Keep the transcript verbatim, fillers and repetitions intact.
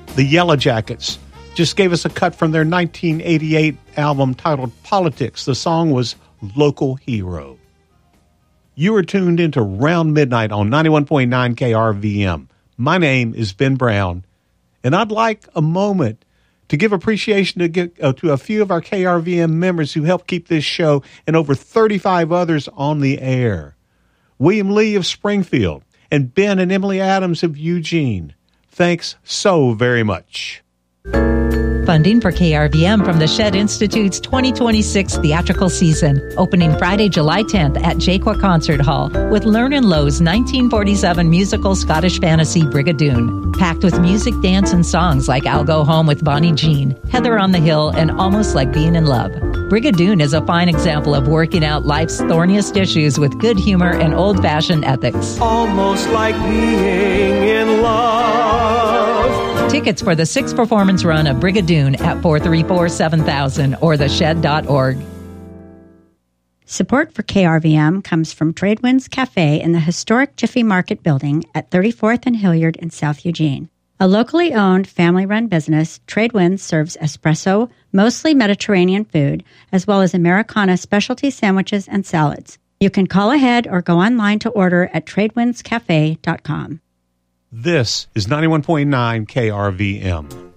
The Yellow Jackets just gave us a cut from their nineteen eighty-eight album titled Politics. The song was Local Hero. You are tuned into Round Midnight on ninety-one point nine K R V M. My name is Ben Brown, and I'd like a moment to give appreciation to, get, uh, to a few of our K R V M members who help keep this show and over thirty-five others on the air. William Lee of Springfield and Ben and Emily Adams of Eugene. Thanks so very much. Funding for K R V M from the Shed Institute's twenty twenty-six theatrical season, opening Friday, July tenth at Jaqua Concert Hall with Lernan Lowe's nineteen forty-seven musical Scottish fantasy Brigadoon, packed with music, dance, and songs like I'll Go Home with Bonnie Jean, Heather on the Hill, and Almost Like Being in Love. Brigadoon is a fine example of working out life's thorniest issues with good humor and old-fashioned ethics. Almost like being in love. Tickets for the six-performance run of Brigadoon at four three four, seven thousand or the shed dot org. Support for K R V M comes from Tradewinds Cafe in the historic Jiffy Market building at thirty-fourth and Hilliard in South Eugene. A locally owned, family-run business, Tradewinds serves espresso, mostly Mediterranean food, as well as Americana specialty sandwiches and salads. You can call ahead or go online to order at tradewinds cafe dot com. This is ninety-one point nine K R V M.